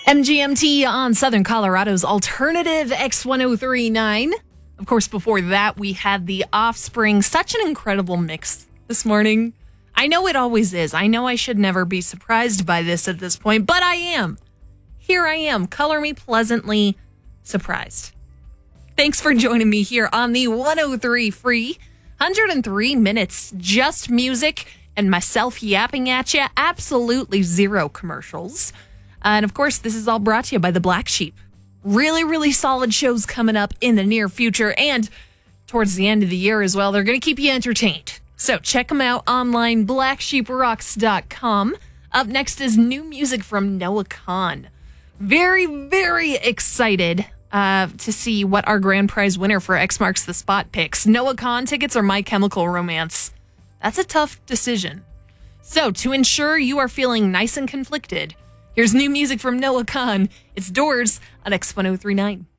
MGMT on Southern Colorado's alternative X1039. Of course, before that, we had The Offspring. Such an incredible mix this morning. I know it always is. I know I should never be surprised by this at this point, but I am. Here I am. Color me pleasantly surprised. Thanks for joining me here on the 103 Free. 103 minutes, just music and myself yapping at you. Absolutely zero commercials. And of course, this is all brought to you by the Black Sheep. Really, really solid shows coming up in the near future and towards the end of the year as well. They're going to keep you entertained. So check them out online, blacksheeprocks.com. Up next is new music from Noah Kahan. Very, very excited to see what our grand prize winner for X Marks the Spot picks. Noah Kahan tickets or My Chemical Romance? That's a tough decision. So to ensure you are feeling nice and conflicted, here's new music from Noah Kahan. It's Doors on X1039.